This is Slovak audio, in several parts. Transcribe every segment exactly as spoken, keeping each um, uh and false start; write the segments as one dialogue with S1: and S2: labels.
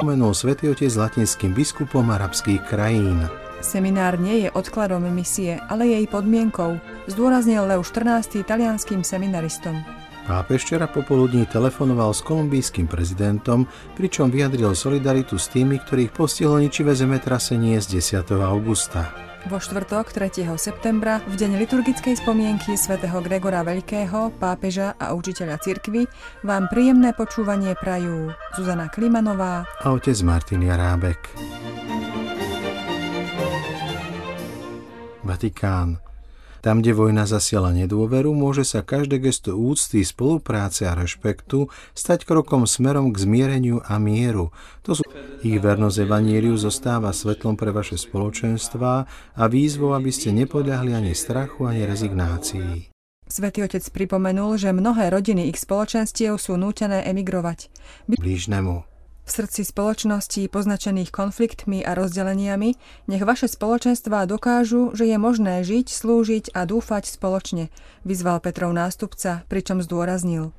S1: Pomenul Svätý Otec latinským biskupom arabských krajín.
S2: Seminár nie je odkladom misie, ale jej podmienkou, zdôraznil Leo štrnásty talianským seminaristom.
S1: Pápež včera popoludní telefonoval s kolumbijským prezidentom, pričom vyjadril solidaritu s tými, ktorých postihlo ničivé zemetrasenie z desiateho augusta.
S2: Vo štvrtok tretieho septembra, v deň liturgickej spomienky svätého Gregora Veľkého, pápeža a učiteľa cirkvi, vám príjemné počúvanie prajú Zuzana Klimanová
S1: a otec Martin Jarábek. Vatikán. Tam, kde vojna zasiala nedôveru, môže sa každé gesto úcty, spolupráce a rešpektu stať krokom smerom k zmiereniu a mieru. To sú ich vernosť evanjeliu zostáva svetlom pre vaše spoločenstvá a výzvou, aby ste nepodľahli ani strachu, ani rezignácii.
S2: Svätý Otec pripomenul, že mnohé rodiny ich spoločenstiev sú nútené emigrovať.
S1: Blížnemu.
S2: V srdci spoločností poznačených konfliktmi a rozdeleniami nech vaše spoločenstvá dokážu, že je možné žiť, slúžiť a dúfať spoločne, vyzval Petrov nástupca, pričom zdôraznil.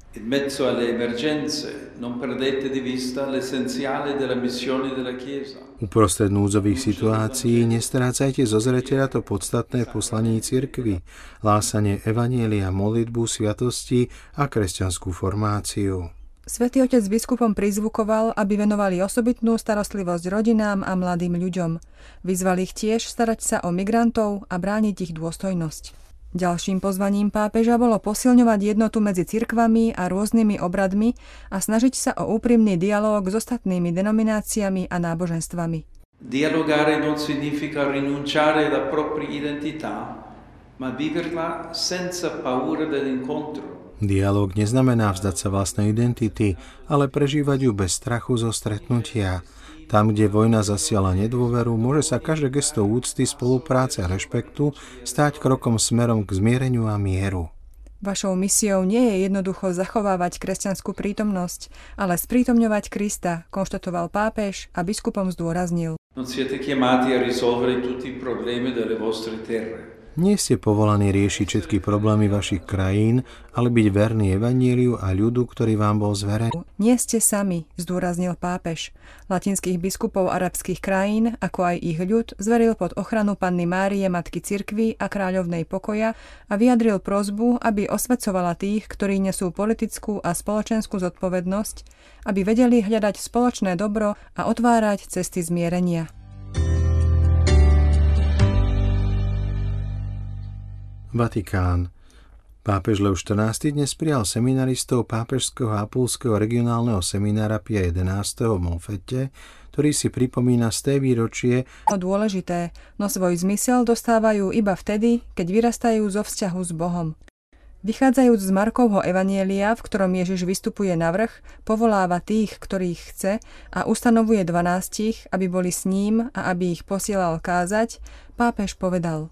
S1: Uprostred núdzových situácií nestrácajte zo zreteľa to podstatné poslanie cirkvi, hlásanie evanjelia, modlitbu, sviatosti a kresťanskú formáciu.
S2: Svätý Otec biskupom prizvukoval, aby venovali osobitnú starostlivosť rodinám a mladým ľuďom. Vyzval ich tiež starať sa o migrantov a brániť ich dôstojnosť. Ďalším pozvaním pápeža bolo posilňovať jednotu medzi cirkvami a rôznymi obradmi a snažiť sa o úprimný dialóg s ostatnými denomináciami a náboženstvami.
S3: Dialogare non significa rinunciare alla propria identità, ma viverla senza paura dell'incontro.
S1: Dialóg neznamená vzdať sa vlastnej identity, ale prežívať ju bez strachu zo stretnutia. Tam, kde vojna zasiala nedôveru, môže sa každé gesto úcty, spolupráce a rešpektu stáť krokom smerom k zmiereniu a mieru.
S2: Vašou misiou nie je jednoducho zachovávať kresťanskú prítomnosť, ale sprítomňovať Krista, konštatoval pápež a biskupom zdôraznil.
S3: Non siete chiamati a risolvere tutti i problemi delle vostre terre.
S1: Nie ste povolaní riešiť všetky problémy vašich krajín, ale byť verný evanjeliu a ľudu, ktorý vám bol zverený.
S2: Nie ste sami, zdôraznil pápež. Latinských biskupov arabských krajín, ako aj ich ľud, zveril pod ochranu Panny Márie, Matky cirkvi a kráľovnej pokoja a vyjadril prosbu, aby osväcovala tých, ktorí nesú politickú a spoločenskú zodpovednosť, aby vedeli hľadať spoločné dobro a otvárať cesty zmierenia.
S1: Vatikán. Pápež Leo štrnásty dnes prijal seminaristov Pápežského a Apulského regionálneho seminára Pia jedenásteho v Monfette, ktorý si pripomína sté výročie.
S2: Dôležité, no svoj zmysel dostávajú iba vtedy, keď vyrastajú zo vzťahu s Bohom. Vychádzajúc z Markovho evanjelia, v ktorom Ježiš vystupuje na vrch, povoláva tých, ktorých chce, a ustanovuje dvanástich, aby boli s ním a aby ich posielal kázať, pápež povedal: